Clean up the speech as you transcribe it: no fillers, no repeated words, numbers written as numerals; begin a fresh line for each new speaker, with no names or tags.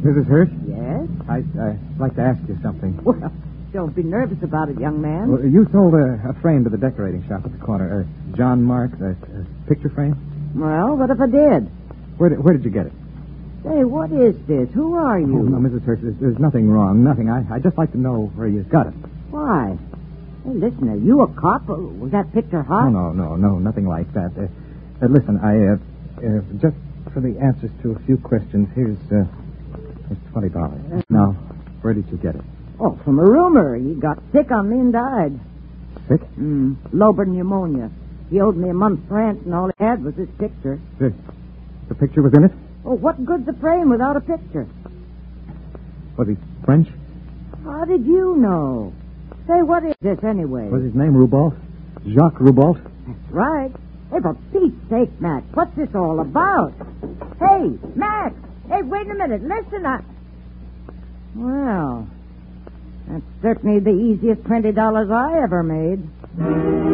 Mrs. Hirsch?
Yes?
I'd like to ask you something.
Well, don't be nervous about it, young man.
Well, you sold a frame to the decorating shop at the corner. John Mark, a picture frame?
Well, what if I did?
Where did you get it?
Say, what is this? Who are you?
Oh, no, Mrs. Hirsch, there's nothing wrong. Nothing. I'd just like to know where you got it.
Why? Hey, listen, are you a cop? Was that picture hot?
Oh, no, nothing like that. Listen, just for the answers to a few questions, here's $20. Now, where did you get it?
Oh, from a roomer. He got sick on me and died.
Sick?
Lobar pneumonia. He owed me a month's rent, and all he had was this picture.
The picture was in it?
Oh, what good's a frame without a picture?
Was he French?
How did you know? Say, what is this anyway?
Was his name Roubault? Jacques Roubault?
That's right. Hey, for Pete's sake, Max, what's this all about? Hey, Max! Hey, wait a minute. Listen, Well, that's certainly the easiest $20 I ever made.